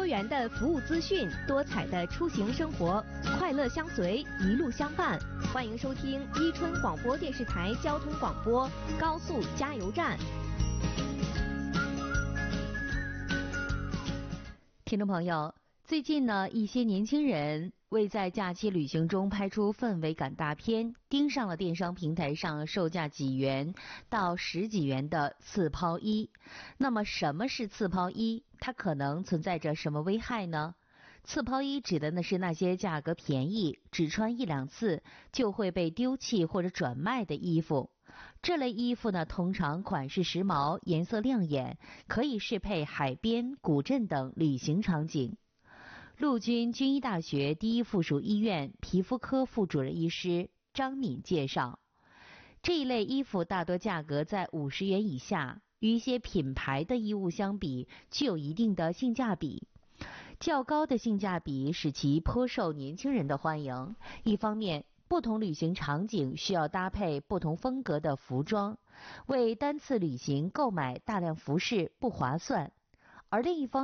元的服务资讯，多彩的出行生活，快乐相随，一路相伴。欢迎收听伊春广播电视台交通广播高速加油站。 听众朋友，最近呢，一些年轻人为在假期旅行中拍出氛围感大片，盯上了电商平台上售价几元到10几元的次抛衣。那么什么是次抛衣？它可能存在着什么危害呢？次抛衣指的呢是那些价格便宜，只穿1、2次就会被丢弃或者转卖的衣服。这类衣服呢，通常款式时髦，颜色亮眼，可以适配海边、古镇等旅行场景。陆军军医大学第一附属医院皮肤科副主任医师张敏介绍，这一类衣服大多价格在50元以下，与一些品牌的衣物相比，具有一定的性价比。较高的性价比使其颇受年轻人的欢迎。一方面，不同旅行场景需要搭配不同风格的服装，为单次旅行购买大量服饰不划算；而另一方